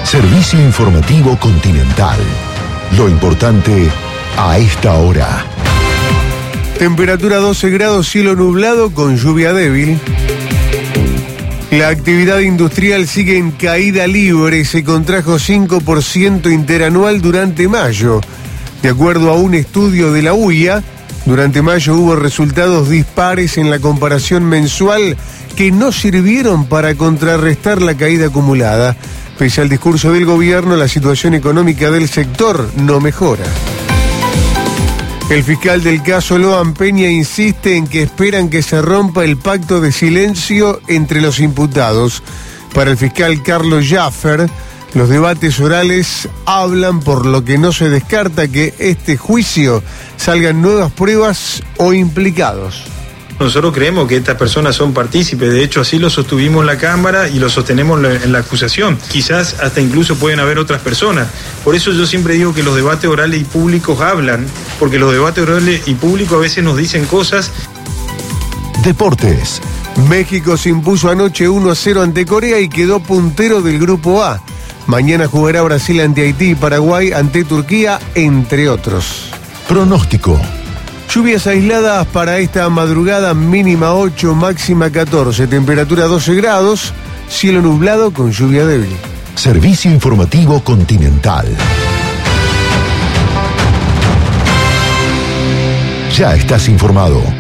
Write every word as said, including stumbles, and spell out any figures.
Servicio informativo Continental. Lo importante a esta hora. Temperatura doce grados, cielo nublado con lluvia débil. La actividad industrial sigue en caída libre, se contrajo cinco por ciento interanual durante mayo. De acuerdo a un estudio de la U I A, durante mayo hubo resultados dispares en la comparación mensual que no sirvieron para contrarrestar la caída acumulada. Pese al discurso del gobierno, la situación económica del sector no mejora. El fiscal del caso Loan Peña insiste en que esperan que se rompa el pacto de silencio entre los imputados. Para el fiscal Carlos Jaffer, los debates orales hablan, por lo que no se descarta que este juicio salgan nuevas pruebas o implicados. Nosotros creemos que estas personas son partícipes, de hecho así lo sostuvimos en la Cámara y lo sostenemos en la acusación. Quizás hasta incluso pueden haber otras personas. Por eso yo siempre digo que los debates orales y públicos hablan, porque los debates orales y públicos a veces nos dicen cosas. Deportes. México se impuso anoche uno a cero ante Corea y quedó puntero del Grupo A. Mañana jugará Brasil ante Haití y Paraguay ante Turquía, entre otros. Pronóstico. Lluvias aisladas para esta madrugada, mínima ocho, máxima catorce, temperatura doce grados, cielo nublado con lluvia débil. Servicio informativo Continental. Ya estás informado.